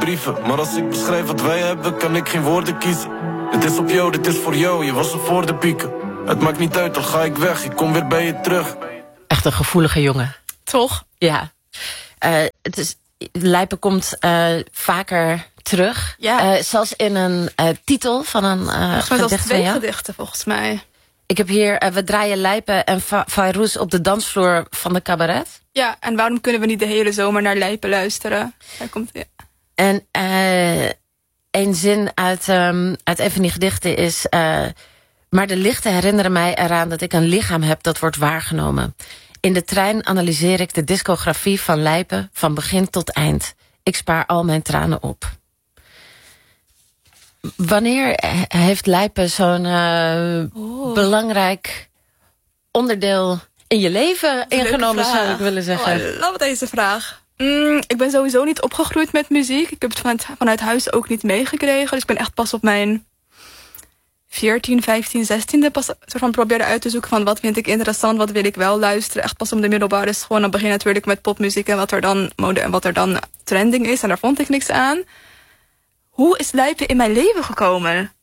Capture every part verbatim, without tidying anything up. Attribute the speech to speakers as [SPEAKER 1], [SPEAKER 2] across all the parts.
[SPEAKER 1] brieven. Maar als ik beschrijf wat wij hebben, kan ik geen woorden kiezen. Dit is op jou, dit is voor jou, je was er voor de pieken. Het maakt niet uit, dan ga ik weg, ik kom weer bij je terug.
[SPEAKER 2] Echt een gevoelige jongen.
[SPEAKER 3] Toch?
[SPEAKER 2] Ja. Uh, het is, Lijpen komt uh, vaker terug.
[SPEAKER 3] Ja.
[SPEAKER 2] Uh, zelfs in een uh, titel van een uh,
[SPEAKER 3] volgens mij
[SPEAKER 2] gedicht
[SPEAKER 3] twee
[SPEAKER 2] van jou.
[SPEAKER 3] gedichten, volgens mij.
[SPEAKER 2] Ik heb hier, uh, we draaien Lijpen en Fa- Fayrouz op de dansvloer van de cabaret.
[SPEAKER 3] Ja, en waarom kunnen we niet de hele zomer naar Lijpen luisteren? Daar komt ja.
[SPEAKER 2] En uh, een zin uit, um, uit een van die gedichten is... Uh, maar de lichten herinneren mij eraan dat ik een lichaam heb dat wordt waargenomen. In de trein analyseer ik de discografie van Lijpen van begin tot eind. Ik spaar al mijn tranen op. Wanneer heeft Lijpen zo'n uh, oh. belangrijk onderdeel in je leven ingenomen, zou ik willen zeggen?
[SPEAKER 3] Oh, I love deze vraag. Mm, ik ben sowieso niet opgegroeid met muziek. Ik heb het vanuit, vanuit huis ook niet meegekregen. Dus ik ben echt pas op mijn veertien, vijftien, zestiende pas soort van proberen uit te zoeken van wat vind ik interessant, wat wil ik wel luisteren. Echt pas op de middelbare school. En dan begin je natuurlijk met popmuziek en wat er dan mode en wat er dan trending is. En daar vond ik niks aan. Hoe is Lijpen in mijn leven gekomen?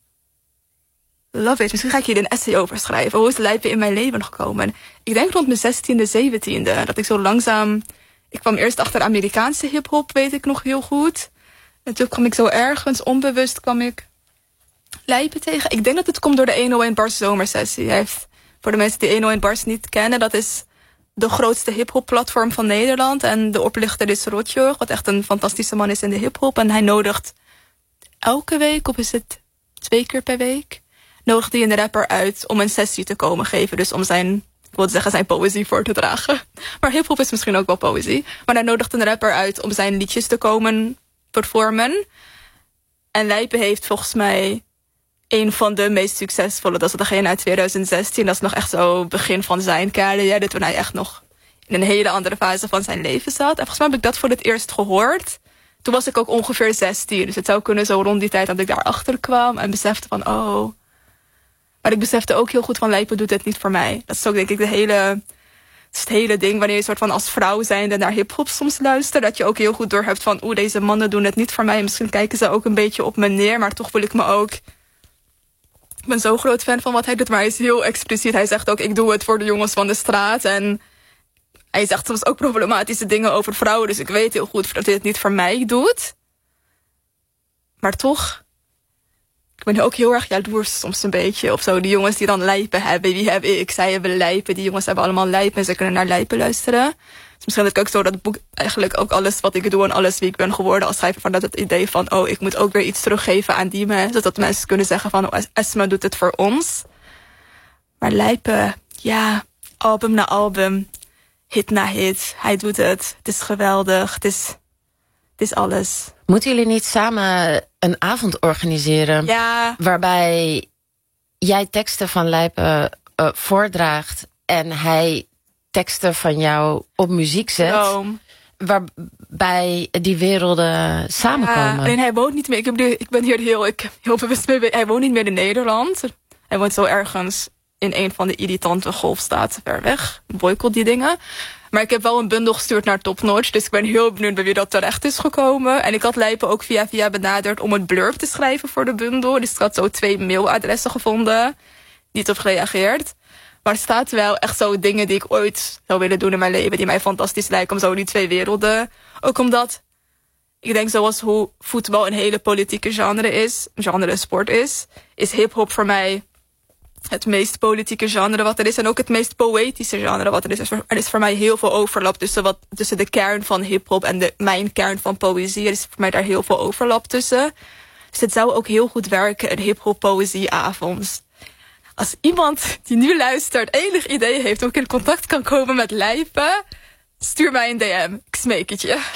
[SPEAKER 3] Love it. Misschien ga ik hier een essay over schrijven. Hoe is Lijpen in mijn leven gekomen? Ik denk rond mijn zestiende, zeventiende. Dat ik zo langzaam... Ik kwam eerst achter Amerikaanse hiphop, weet ik nog heel goed. En toen kwam ik zo ergens, onbewust kwam ik Lijpen tegen. Ik denk dat het komt door de honderdéén Bars zomersessie. Hij heeft, voor de mensen die honderdéén Bars niet kennen, dat is de grootste hiphop platform van Nederland. En de oplichter is Rotjoch, wat echt een fantastische man is in de hiphop. En hij nodigt elke week, of is het twee keer per week, nodigt hij een rapper uit om een sessie te komen geven. Dus om zijn, ik wilde zeggen, zijn poëzie voor te dragen. Maar hiphop is misschien ook wel poëzie. Maar hij nodigt een rapper uit om zijn liedjes te komen performen. En Lijpen heeft volgens mij een van de meest succesvolle, dat is degene uit twintig zestien. Dat is nog echt zo begin van zijn carrière, toen hij echt nog in een hele andere fase van zijn leven zat. En volgens mij heb ik dat voor het eerst gehoord. Toen was ik ook ongeveer zestien. Dus het zou kunnen zo rond die tijd dat ik daarachter kwam en besefte van, oh. Maar ik besefte ook heel goed van, Lijpen doet het niet voor mij. Dat is ook denk ik de hele, het, is het hele ding wanneer je soort van als vrouw zijnde naar hiphop soms luistert. Dat je ook heel goed doorhebt van, oeh, deze mannen doen het niet voor mij. Misschien kijken ze ook een beetje op me neer, maar toch wil ik me ook... Ik ben zo groot fan van wat hij doet, maar hij is heel expliciet. Hij zegt ook, ik doe het voor de jongens van de straat. En hij zegt soms ook problematische dingen over vrouwen. Dus ik weet heel goed dat hij het niet voor mij doet. Maar toch, ik ben ook heel erg jaloers soms een beetje. Of zo, die jongens die dan Lijpen hebben. Wie heb ik? Zij hebben Lijpen. Die jongens hebben allemaal Lijpen en ze kunnen naar Lijpen luisteren. Dus misschien heb ik ook zo dat boek eigenlijk ook alles wat ik doe en alles wie ik ben geworden als schrijver, van dat het idee van, oh, ik moet ook weer iets teruggeven aan die mensen. Zodat mensen kunnen zeggen van, oh, Esma doet het voor ons. Maar Lijpen, ja, album na album, hit na hit. Hij doet het. Het is geweldig. Het is, het is alles.
[SPEAKER 2] Moeten jullie niet samen een avond organiseren?
[SPEAKER 3] Ja.
[SPEAKER 2] Waarbij jij teksten van Lijpen uh, voordraagt en hij teksten van jou op muziek zet.
[SPEAKER 3] Droom.
[SPEAKER 2] Waarbij die werelden samenkomen.
[SPEAKER 3] Ja, alleen hij woont niet meer. Ik, heb die, ik ben hier heel, ik, heel bewust mee. Hij woont niet meer in Nederland. Hij woont zo ergens in een van de irritante golfstaten ver weg. Boycott die dingen. Maar ik heb wel een bundel gestuurd naar Top Notch. Dus ik ben heel benieuwd bij wie dat terecht is gekomen. En ik had Lijpen ook via via benaderd om een blurb te schrijven voor de bundel. Dus ik had zo twee mailadressen gevonden. Niet op gereageerd. Maar er staat wel echt zo dingen die ik ooit zou willen doen in mijn leven. Die mij fantastisch lijken om zo die twee werelden. Ook omdat, ik denk zoals hoe voetbal een hele politieke genre is. Genre sport is. Is hiphop voor mij het meest politieke genre wat er is. En ook het meest poëtische genre wat er is. Er is voor mij heel veel overlap tussen, wat, tussen de kern van hiphop en de, mijn kern van poëzie. Er is voor mij daar heel veel overlap tussen. Dus het zou ook heel goed werken, een hiphop poëzieavond. Als iemand die nu luistert enig idee heeft hoe ik in contact kan komen met Lijpen, stuur mij een D M. Ik smeek het je.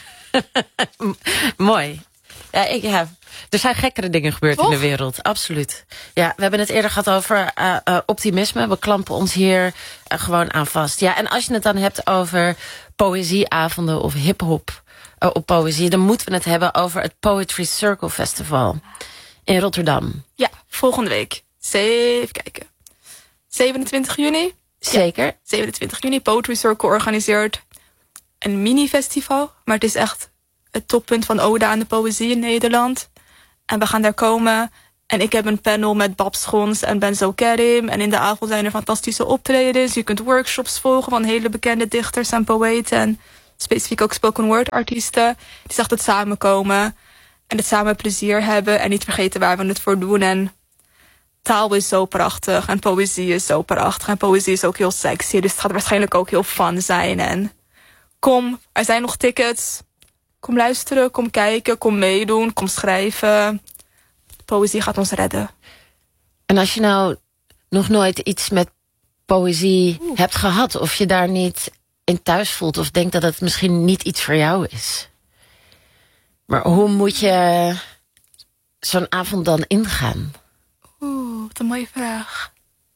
[SPEAKER 2] Mooi. Ja, ik, ja, er zijn gekkere dingen gebeurd Toch? in de wereld. Absoluut. Ja, we hebben het eerder gehad over uh, uh, optimisme. We klampen ons hier uh, gewoon aan vast. Ja, en als je het dan hebt over poëzieavonden of hiphop uh, op poëzie, dan moeten we het hebben over het Poetry Circle Festival in Rotterdam.
[SPEAKER 3] Ja, volgende week. Even kijken. zevenentwintig juni?
[SPEAKER 2] Zeker.
[SPEAKER 3] Ja, zevenentwintig juni. Poetry Circle organiseert een mini-festival. Maar het is echt het toppunt van Ode aan de Poëzie in Nederland. En we gaan daar komen. En ik heb een panel met Bab Schons en Benzo Kerim. En in de avond zijn er fantastische optredens. Je kunt workshops volgen van hele bekende dichters en poëten. En specifiek ook spoken word artiesten. Die zegt het samenkomen. En het samen plezier hebben. En niet vergeten waar we het voor doen. En taal is zo prachtig. En poëzie is zo prachtig. En poëzie is ook heel sexy. Dus het gaat waarschijnlijk ook heel fun zijn. En kom, er zijn nog tickets. Kom luisteren, kom kijken, kom meedoen, kom schrijven. Poëzie gaat ons redden.
[SPEAKER 2] En als je nou nog nooit iets met poëzie Oeh. hebt gehad, of je daar niet in thuis voelt, of denkt dat het misschien niet iets voor jou is. Maar hoe moet je zo'n avond dan ingaan?
[SPEAKER 3] Oeh, wat een mooie vraag.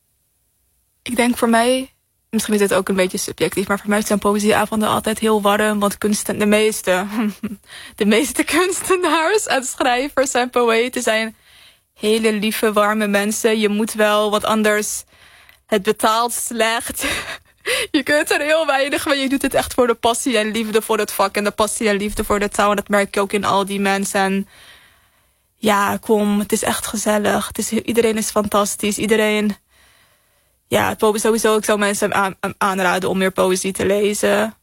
[SPEAKER 3] Ik denk voor mij, misschien is het ook een beetje subjectief, maar voor mij zijn poëzieavonden altijd heel warm. Want kunsten, de meeste, de meeste kunstenaars en schrijvers en poëten zijn hele lieve, warme mensen. Je moet wel, want anders het betaalt slecht. Je kunt er heel weinig, maar je doet het echt voor de passie en liefde voor het vak. En de passie en liefde voor de taal. En dat merk je ook in al die mensen. En ja, kom, het is echt gezellig. Het is, iedereen is fantastisch. Iedereen, ja, sowieso, ik zou mensen aan, aanraden om meer poëzie te lezen.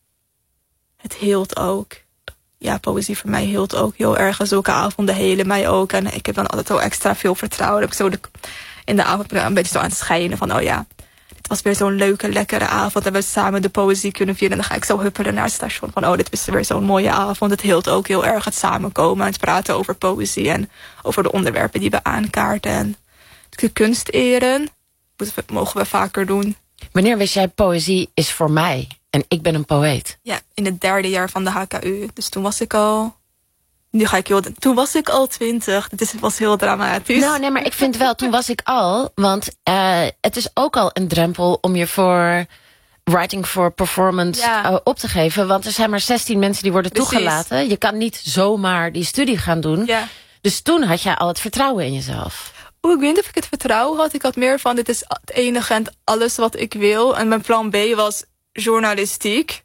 [SPEAKER 3] Het heelt ook. Ja, poëzie voor mij hield ook heel erg. En zulke avonden helen mij ook. En ik heb dan altijd wel extra veel vertrouwen. Ik zo de, in de avond een beetje zo aan het schijnen van, oh ja, dit was weer zo'n leuke, lekkere avond. En we samen de poëzie kunnen vieren. En dan ga ik zo huppelen naar het station van, oh, dit is weer zo'n mooie avond. Het hield ook heel erg het samenkomen en het praten over poëzie. En over de onderwerpen die we aankaarten. En de kunst eren, dat mogen we vaker doen.
[SPEAKER 2] Wanneer wist jij, poëzie is voor mij en ik ben een poëet?
[SPEAKER 3] Ja, in het derde jaar van de H K U. Dus toen was ik al... Nu ga ik heel... Toen was ik al twintig. Dit was heel dramatisch.
[SPEAKER 2] Nou, nee, maar ik vind wel, toen was ik al. Want uh, het is ook al een drempel om je voor writing for performance ja. uh, op te geven. Want er zijn maar zestien mensen die worden Precies. toegelaten. Je kan niet zomaar die studie gaan doen. Ja. Dus toen had jij al het vertrouwen in jezelf.
[SPEAKER 3] Oeh, ik weet niet of ik het vertrouwen had. Ik had meer van, dit is het enige en alles wat ik wil. En mijn plan B was journalistiek.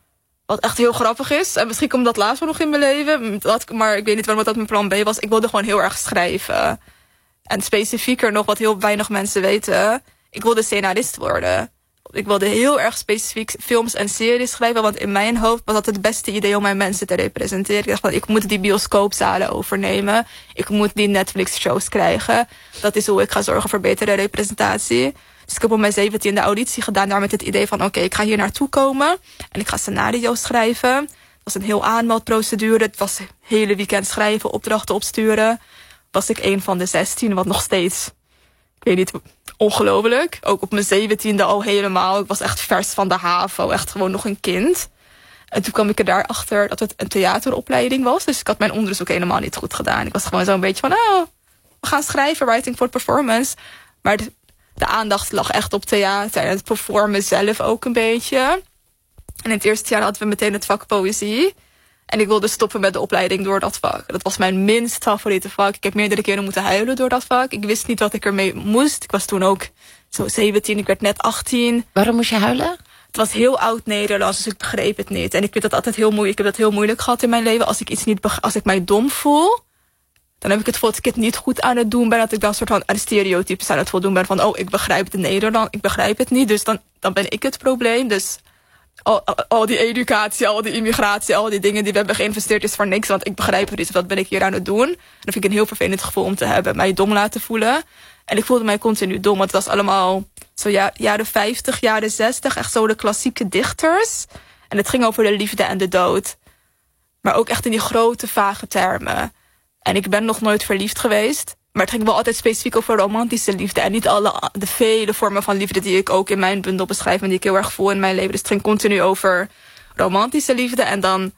[SPEAKER 3] Wat echt heel grappig is. En misschien komt dat later nog in mijn leven. Dat, maar ik weet niet waarom dat mijn plan B was. Ik wilde gewoon heel erg schrijven. En specifieker nog, wat heel weinig mensen weten. Ik wilde scenarist worden. Ik wilde heel erg specifiek films en series schrijven. Want in mijn hoofd was dat het beste idee om mijn mensen te representeren. Ik dacht van, ik moet die bioscoopzalen overnemen. Ik moet die Netflix-shows krijgen. Dat is hoe ik ga zorgen voor betere representatie. Dus ik heb op mijn zeventiende auditie gedaan. Daar met het idee van, oké, okay, ik ga hier naartoe komen. En ik ga scenario's schrijven. Het was een heel aanmeldprocedure. Het was het hele weekend schrijven, opdrachten opsturen. Was ik een van de zestien, wat nog steeds, ik weet niet, ongelooflijk. Ook op mijn zeventiende al helemaal. Ik was echt vers van de HAVO. Echt gewoon nog een kind. En toen kwam ik er daarachter dat het een theateropleiding was. Dus ik had mijn onderzoek helemaal niet goed gedaan. Ik was gewoon zo'n beetje van, oh, we gaan schrijven, writing for performance. Maar de, de aandacht lag echt op theater. En het performen zelf ook een beetje. En in het eerste jaar hadden we meteen het vak poëzie. En ik wilde stoppen met de opleiding door dat vak. Dat was mijn minst favoriete vak. Ik heb meerdere keren moeten huilen door dat vak. Ik wist niet wat ik ermee moest. Ik was toen ook zo zeventien, ik werd net achttien.
[SPEAKER 2] Waarom moest je huilen?
[SPEAKER 3] Het was heel oud Nederlands, dus ik begreep het niet. En ik vind dat altijd heel moeilijk. Ik heb dat heel moeilijk gehad in mijn leven. Als ik iets niet beg- als ik mij dom voel, dan heb ik het gevoel dat ik het niet goed aan het doen ben. Dat ik dan soort van aan stereotypes aan het voldoen ben. Van, oh, ik begrijp het Nederland, ik begrijp het niet. Dus dan, dan ben ik het probleem. Dus Al, al, al die educatie, al die immigratie, al die dingen die we hebben geïnvesteerd is voor niks. Want ik begrijp het niet, wat ben ik hier aan het doen? En dat vind ik een heel vervelend gevoel om te hebben. Mij dom laten voelen. En ik voelde mij continu dom. Want het was allemaal zo ja, jaren vijftig, jaren zestig. Echt zo de klassieke dichters. En het ging over de liefde en de dood. Maar ook echt in die grote, vage termen. En ik ben nog nooit verliefd geweest. Maar het ging wel altijd specifiek over romantische liefde. En niet alle de vele vormen van liefde die ik ook in mijn bundel beschrijf. En die ik heel erg voel in mijn leven. Dus het ging continu over romantische liefde. En dan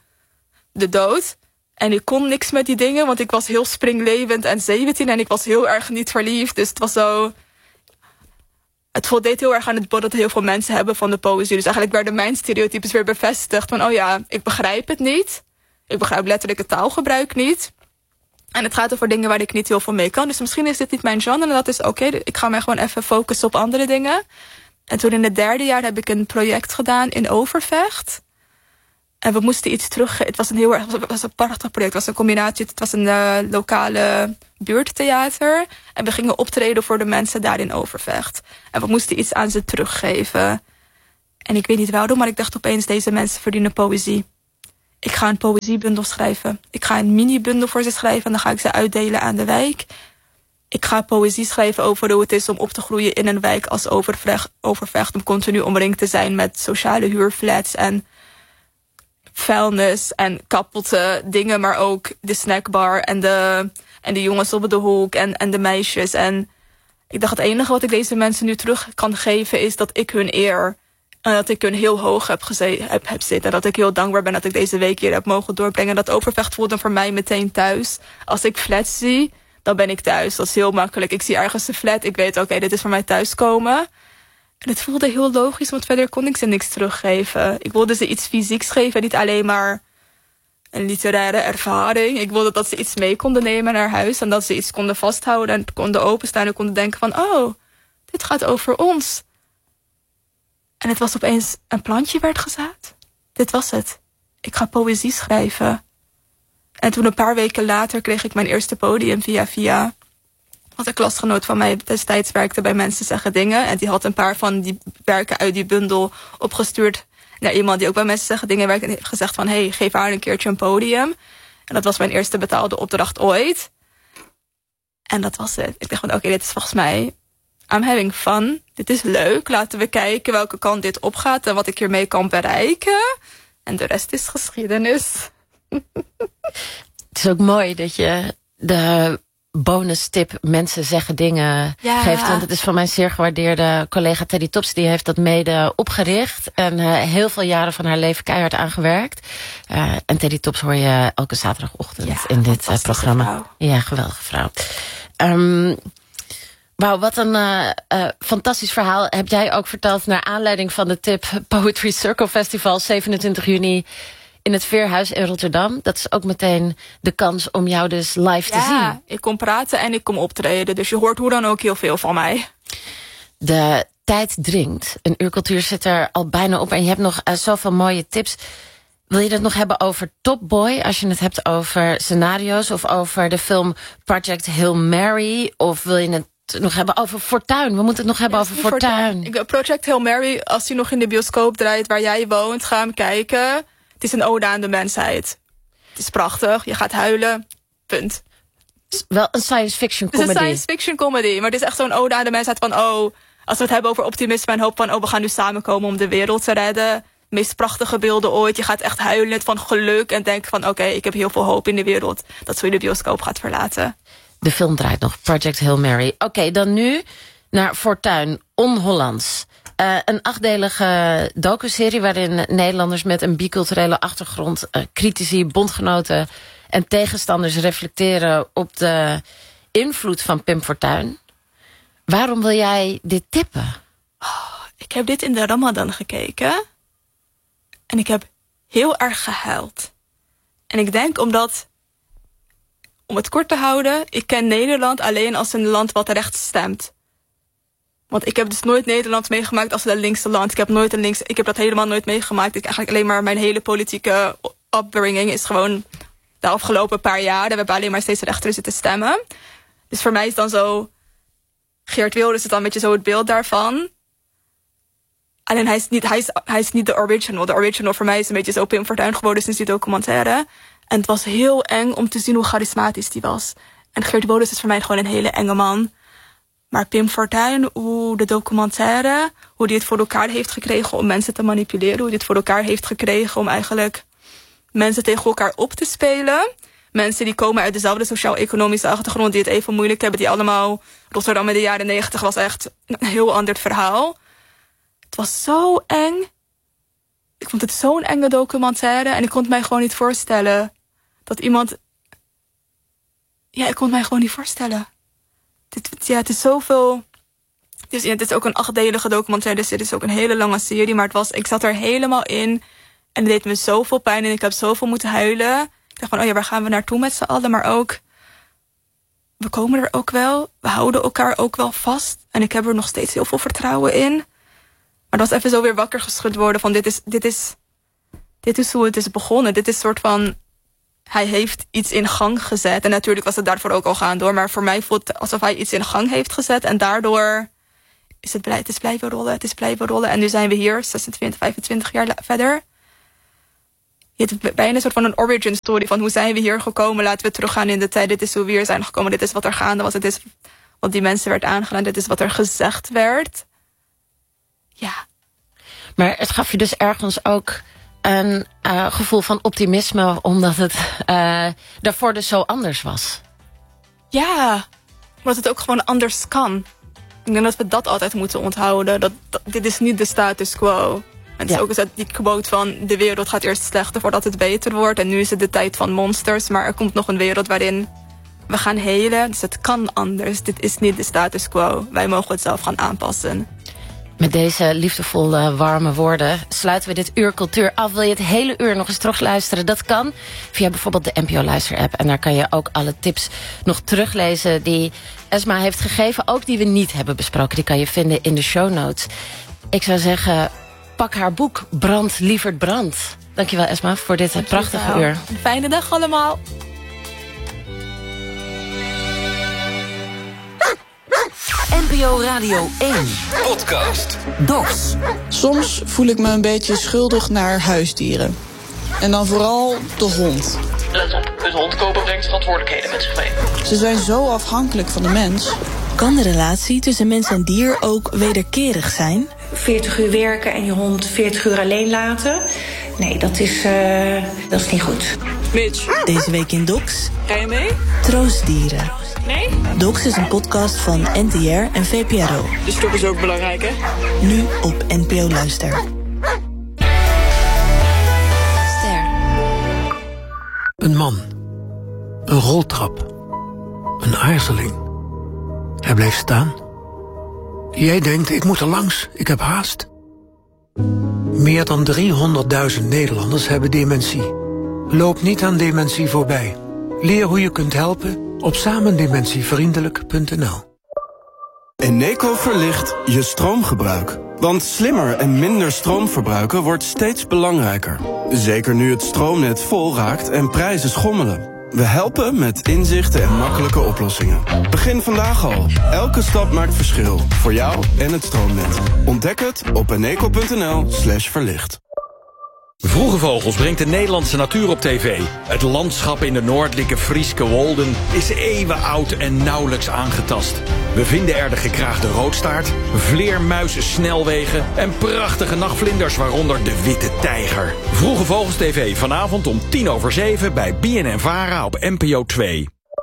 [SPEAKER 3] de dood. En ik kon niks met die dingen. Want ik was heel springlevend en zeventien. En ik was heel erg niet verliefd. Dus het was zo. Het voldeed heel erg aan het bod dat heel veel mensen hebben van de poëzie. Dus eigenlijk werden mijn stereotypes weer bevestigd. Van oh ja, ik begrijp het niet. Ik begrijp letterlijk het taalgebruik niet. En het gaat over dingen waar ik niet heel veel mee kan. Dus misschien is dit niet mijn genre en dat is oké. Okay. Ik ga mij gewoon even focussen op andere dingen. En toen in het derde jaar heb ik een project gedaan in Overvecht. En we moesten iets terug... Het was een heel erg, het was een prachtig project. Het was een combinatie. Het was een uh, lokale buurttheater. En we gingen optreden voor de mensen daar in Overvecht. En we moesten iets aan ze teruggeven. En ik weet niet waarom, maar ik dacht opeens... deze mensen verdienen poëzie. Ik ga een poëziebundel schrijven. Ik ga een mini-bundel voor ze schrijven... en dan ga ik ze uitdelen aan de wijk. Ik ga poëzie schrijven over hoe het is om op te groeien... in een wijk als Overvecht, Overvecht om continu omringd te zijn met sociale huurflats... en vuilnis en kapotte dingen... maar ook de snackbar en de, en de jongens op de hoek en, en de meisjes. En ik dacht, het enige wat ik deze mensen nu terug kan geven... is dat ik hun eer... en dat ik hun heel hoog heb, geze- heb, heb zitten. En dat ik heel dankbaar ben dat ik deze week hier heb mogen doorbrengen. En dat Overvecht voelde voor mij meteen thuis. Als ik flats zie, dan ben ik thuis. Dat is heel makkelijk. Ik zie ergens een flat. Ik weet, oké, okay, dit is voor mij thuiskomen. En het voelde heel logisch, want verder kon ik ze niks teruggeven. Ik wilde ze iets fysieks geven, niet alleen maar een literaire ervaring. Ik wilde dat ze iets mee konden nemen naar huis. En dat ze iets konden vasthouden en konden openstaan. En konden denken van, oh, dit gaat over ons. En het was opeens een plantje werd gezaad. Dit was het. Ik ga poëzie schrijven. En toen een paar weken later kreeg ik mijn eerste podium via via. Want een klasgenoot van mij destijds werkte bij Mensen Zeggen Dingen. En die had een paar van die werken uit die bundel opgestuurd naar iemand die ook bij Mensen Zeggen Dingen werkt. En heeft gezegd van, hey, geef haar een keertje een podium. En dat was mijn eerste betaalde opdracht ooit. En dat was het. Ik dacht van, oké, okay, dit is volgens mij... I'm having fun. Dit is leuk. Laten we kijken welke kant dit opgaat en wat ik hiermee kan bereiken. En de rest is geschiedenis.
[SPEAKER 2] Het is ook mooi dat je de bonus tip Mensen Zeggen Dingen ja. geeft. Want het is van mijn zeer gewaardeerde collega Teddy Tops. Die heeft dat mede opgericht. En uh, heel veel jaren van haar leven keihard aangewerkt. Uh, en Teddy Tops hoor je elke zaterdagochtend ja, in dit uh, programma. Vrouw. Ja, geweldige vrouw. Um, Wauw, wat een uh, uh, fantastisch verhaal heb jij ook verteld... naar aanleiding van de tip Poetry Circle Festival... zevenentwintig juni in het Veerhuis in Rotterdam. Dat is ook meteen de kans om jou dus live
[SPEAKER 3] ja,
[SPEAKER 2] te zien. Ja,
[SPEAKER 3] ik kom praten en ik kom optreden. Dus je hoort hoe dan ook heel veel van mij.
[SPEAKER 2] De tijd dringt. Een uur cultuur zit er al bijna op. En je hebt nog uh, zoveel mooie tips. Wil je het nog hebben over Top Boy? Als je het hebt over scenario's... of over de film Project Hail Mary? Of wil je het nog hebben over Fortuin? We moeten het nog hebben ja, over Fortuin.
[SPEAKER 3] Fortuin. Project Hail Mary, als die nog in de bioscoop draait... waar jij woont, ga hem kijken. Het is een ode aan de mensheid. Het is prachtig, je gaat huilen. Punt.
[SPEAKER 2] Het is wel een science fiction comedy.
[SPEAKER 3] Het is een science fiction comedy, maar het is echt zo'n ode aan de mensheid van... oh, als we het hebben over optimisme en hoop van... oh, we gaan nu samenkomen om de wereld te redden. De meest prachtige beelden ooit. Je gaat echt huilen van geluk en denken van... oké, okay, ik heb heel veel hoop in de wereld... dat zo je de bioscoop gaat verlaten.
[SPEAKER 2] De film draait nog, Project Hail Mary. Oké, okay, dan nu naar Fortuin, On-Hollands. Uh, een achtdelige docuserie waarin Nederlanders met een biculturele achtergrond... Uh, critici, bondgenoten en tegenstanders reflecteren op de invloed van Pim Fortuyn. Waarom wil jij dit tippen?
[SPEAKER 3] Oh, ik heb dit in de Ramadan gekeken. En ik heb heel erg gehuild. En ik denk omdat... Om het kort te houden, ik ken Nederland alleen als een land wat rechts stemt. Want ik heb dus nooit Nederland meegemaakt als een linkse land. Ik heb nooit een links, ik heb dat helemaal nooit meegemaakt. Ik eigenlijk alleen maar mijn hele politieke upbringing is gewoon de afgelopen paar jaar. We hebben alleen maar steeds rechter zitten stemmen. Dus voor mij is dan zo, Geert Wilders is dan een beetje zo het beeld daarvan. Alleen hij is niet, hij is, hij is niet de original. De original voor mij is een beetje zo Pim Fortuyn geworden sinds die documentaire. En het was heel eng om te zien hoe charismatisch die was. En Geert Wilders is voor mij gewoon een hele enge man. Maar Pim Fortuyn, hoe de documentaire... hoe die het voor elkaar heeft gekregen om mensen te manipuleren... hoe die het voor elkaar heeft gekregen om eigenlijk mensen tegen elkaar op te spelen. Mensen die komen uit dezelfde sociaal-economische achtergrond... die het even moeilijk hebben, die allemaal... Rotterdam in de jaren negentig was echt een heel ander verhaal. Het was zo eng. Ik vond het zo'n enge documentaire... en ik kon het mij gewoon niet voorstellen... dat iemand... Ja, ik kon het mij gewoon niet voorstellen... Dit, ja, het is zoveel... Dus, ja, het is ook een achtdelige documentaire, dus dit is ook een hele lange serie. Maar het was, ik zat er helemaal in. En het deed me zoveel pijn en ik heb zoveel moeten huilen. Ik dacht van, oh ja, waar gaan we naartoe met z'n allen? Maar ook, we komen er ook wel. We houden elkaar ook wel vast. En ik heb er nog steeds heel veel vertrouwen in. Maar dat was even zo weer wakker geschud worden van, dit is, dit is, dit is hoe het is begonnen. Dit is een soort van, hij heeft iets in gang gezet. En natuurlijk was het daarvoor ook al gaande hoor. Maar voor mij voelt het alsof hij iets in gang heeft gezet. En daardoor is het, blij, het is blijven rollen, het is blijven rollen. En nu zijn we hier, zesentwintig, vijfentwintig jaar verder. Je hebt bijna een soort van een origin story van hoe zijn we hier gekomen. Laten we teruggaan in de tijd. Dit is hoe we hier zijn gekomen. Dit is wat er gaande was. Dit is wat die mensen werd aangedaan. Dit is wat er gezegd werd. Ja.
[SPEAKER 2] Maar het gaf je dus ergens ook een uh, gevoel van optimisme, omdat het uh, daarvoor dus zo anders was.
[SPEAKER 3] Ja, omdat het ook gewoon anders kan. Ik denk dat we dat altijd moeten onthouden. Dat, dat dit is niet de status quo. En het is ja. ook die quote van de wereld gaat eerst slechter voordat het beter wordt. En nu is het de tijd van monsters. Maar er komt nog een wereld waarin we gaan helen. Dus het kan anders. Dit is niet de status quo. Wij mogen het zelf gaan aanpassen.
[SPEAKER 2] Met deze liefdevolle, warme woorden sluiten we dit uur cultuur af. Wil je het hele uur nog eens terugluisteren? Dat kan via bijvoorbeeld de N P O Luister-app. En daar kan je ook alle tips nog teruglezen die Esma heeft gegeven. Ook die we niet hebben besproken. Die kan je vinden in de show notes. Ik zou zeggen, pak haar boek Brand, lieverd brand. Dankjewel Esma voor dit Dankjewel. prachtige uur.
[SPEAKER 3] Een fijne dag allemaal.
[SPEAKER 4] N P O Radio één Podcast Docs.
[SPEAKER 5] Soms voel ik me een beetje schuldig naar huisdieren. En dan vooral de hond.
[SPEAKER 6] Let op, het hond kopen brengt verantwoordelijkheden met zich mee.
[SPEAKER 5] Ze zijn zo afhankelijk van de mens.
[SPEAKER 7] Kan de relatie tussen mens en dier ook wederkerig zijn?
[SPEAKER 8] veertig uur werken en je hond veertig uur alleen laten? Nee, dat is, uh, dat is niet goed.
[SPEAKER 5] Mitch.
[SPEAKER 7] Deze week in Docs.
[SPEAKER 5] Ga je mee?
[SPEAKER 7] Troostdieren.
[SPEAKER 5] Nee?
[SPEAKER 7] Docs is een podcast van N T R en V P R O.
[SPEAKER 5] Dus toch is ook belangrijk, hè?
[SPEAKER 7] Nu op N P O Luister.
[SPEAKER 4] Ster.
[SPEAKER 9] Een man. Een roltrap. Een aarzeling. Hij bleef staan. Jij denkt, ik moet er langs, ik heb haast. Meer dan driehonderdduizend Nederlanders hebben dementie. Loop niet aan dementie voorbij. Leer hoe je kunt helpen op samendementievriendelijk punt n l.
[SPEAKER 1] Eneco verlicht je stroomgebruik. Want slimmer en minder stroom verbruiken wordt steeds belangrijker. Zeker nu het stroomnet vol raakt en prijzen schommelen. We helpen met inzichten en makkelijke oplossingen. Begin vandaag al. Elke stap maakt verschil. Voor jou en het stroomnet. Ontdek het op eneco punt n l slash verlicht.
[SPEAKER 10] Vroege Vogels brengt de Nederlandse natuur op tv. Het landschap in de noordelijke Frieske Wolden is eeuwenoud en nauwelijks aangetast. We vinden er de gekraagde roodstaart, vleermuissnelwegen en prachtige nachtvlinders, waaronder de witte tijger. Vroege Vogels T V vanavond om tien over zeven bij B N N Vara op N P O twee.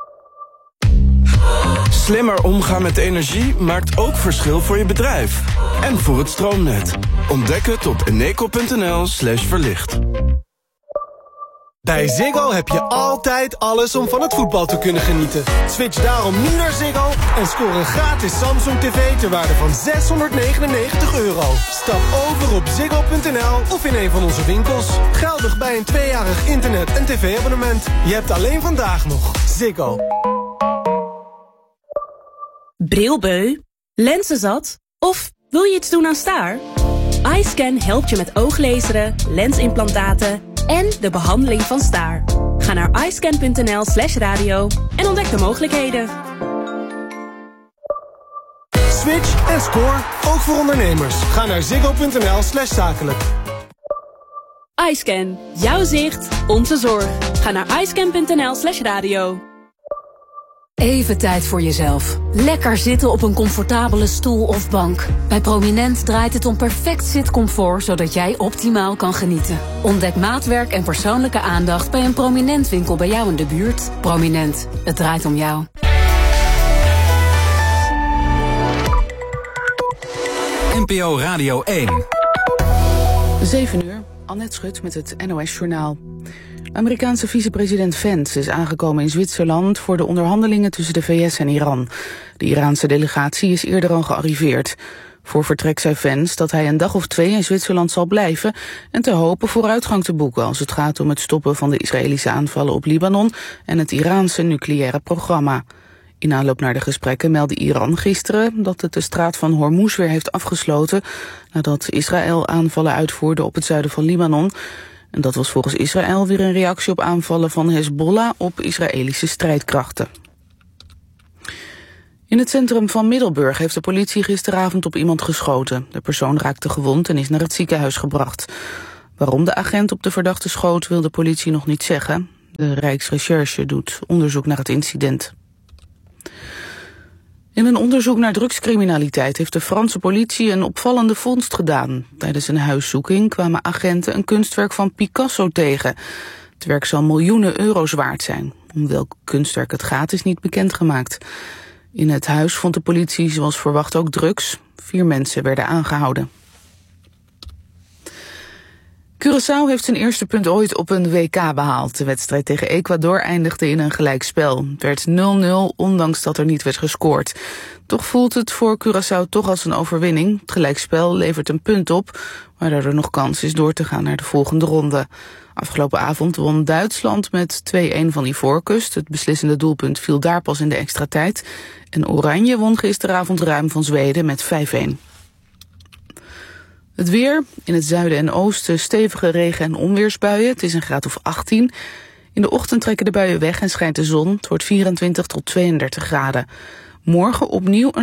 [SPEAKER 1] Slimmer omgaan met energie maakt ook verschil voor je bedrijf. En voor het stroomnet. Ontdek het op eneco punt n l slash verlicht.
[SPEAKER 11] Bij Ziggo heb je altijd alles om van het voetbal te kunnen genieten. Switch daarom nu naar Ziggo en scoor een gratis Samsung T V ter waarde van zeshonderdnegenennegentig euro. Stap over op ziggo punt n l of in een van onze winkels. Geldig bij een tweejarig internet- en tv-abonnement. Je hebt alleen vandaag nog Ziggo.
[SPEAKER 12] Brilbeu, lenzenzat of wil je iets doen aan staar? iScan helpt je met ooglezeren, lensimplantaten en de behandeling van staar. Ga naar iscan punt n l slash radio en ontdek de mogelijkheden.
[SPEAKER 11] Switch en score, ook voor ondernemers. Ga naar ziggo punt n l slash zakelijk.
[SPEAKER 12] iScan, jouw zicht, onze zorg. Ga naar iscan punt n l slash radio.
[SPEAKER 4] Even tijd voor jezelf. Lekker zitten op een comfortabele stoel of bank. Bij Prominent draait het om perfect zitcomfort, zodat jij optimaal kan genieten. Ontdek maatwerk en persoonlijke aandacht bij een Prominent winkel bij jou in de buurt. Prominent, het draait om jou. N P O Radio één.
[SPEAKER 13] zeven uur, Annette Schut met het N O S-journaal. Amerikaanse vicepresident Vance is aangekomen in Zwitserland voor de onderhandelingen tussen de V S en Iran. De Iraanse delegatie is eerder al gearriveerd. Voor vertrek zei Vance dat hij een dag of twee in Zwitserland zal blijven en te hopen vooruitgang te boeken als het gaat om het stoppen van de Israëlische aanvallen op Libanon en het Iraanse nucleaire programma. In aanloop naar de gesprekken meldde Iran gisteren dat het de straat van Hormuz weer heeft afgesloten nadat Israël aanvallen uitvoerde op het zuiden van Libanon. En dat was volgens Israël weer een reactie op aanvallen van Hezbollah op Israëlische strijdkrachten. In het centrum van Middelburg heeft de politie gisteravond op iemand geschoten. De persoon raakte gewond en is naar het ziekenhuis gebracht. Waarom de agent op de verdachte schoot wil de politie nog niet zeggen. De Rijksrecherche doet onderzoek naar het incident. In een onderzoek naar drugscriminaliteit heeft de Franse politie een opvallende vondst gedaan. Tijdens een huiszoeking kwamen agenten een kunstwerk van Picasso tegen. Het werk zal miljoenen euro's waard zijn. Om welk kunstwerk het gaat is niet bekendgemaakt. In het huis vond de politie zoals verwacht ook drugs. Vier mensen werden aangehouden. Curaçao heeft zijn eerste punt ooit op een W K behaald. De wedstrijd tegen Ecuador eindigde in een gelijkspel. Het werd nul nul, ondanks dat er niet werd gescoord. Toch voelt het voor Curaçao toch als een overwinning. Het gelijkspel levert een punt op, waardoor er nog kans is door te gaan naar de volgende ronde. Afgelopen avond won Duitsland met twee-een van Ivoorkust. Het beslissende doelpunt viel daar pas in de extra tijd. En Oranje won gisteravond ruim van Zweden met vijf-een. Het weer, in het zuiden en oosten stevige regen- en onweersbuien. Het is een graad of achttien. In de ochtend trekken de buien weg en schijnt de zon. Het wordt vierentwintig tot tweeëndertig graden. Morgen opnieuw een